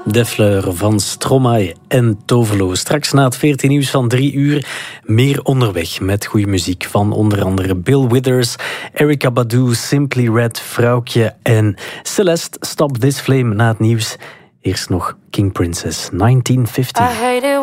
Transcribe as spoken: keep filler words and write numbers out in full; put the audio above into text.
De Fleur van Stromae en Tovelo. Straks na het veertien nieuws van drie uur meer onderweg met goede muziek van onder andere Bill Withers, Erykah Badu, Simply Red, Vrouwtje en Celeste. Stop This Flame na het nieuws. Eerst nog King Princess, negentien vijftig.